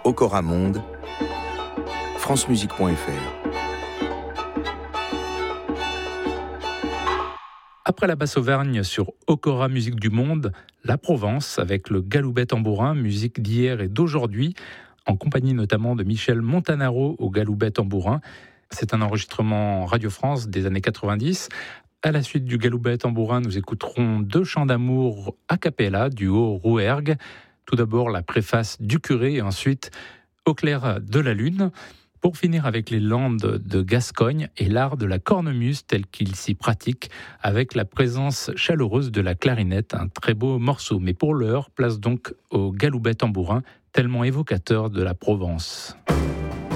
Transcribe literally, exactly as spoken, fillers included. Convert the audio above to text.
Okora Monde, francemusique point f r. Après la Basse-Auvergne sur Okora Musique du Monde, la Provence avec le galoubet tambourin, musique d'hier et d'aujourd'hui, en compagnie notamment de Michel Montanaro au galoubet tambourin. C'est un enregistrement Radio France des années quatre-vingt-dix. À la suite du galoubet tambourin, nous écouterons deux chants d'amour a cappella du haut Rouergue. Tout d'abord la préface du curé et ensuite Au clair de la lune. Pour finir avec les landes de Gascogne et l'art de la cornemuse tel qu'il s'y pratique, avec la présence chaleureuse de la clarinette, un très beau morceau. Mais pour l'heure, place donc au galoubet tambourin, tellement évocateur de la Provence.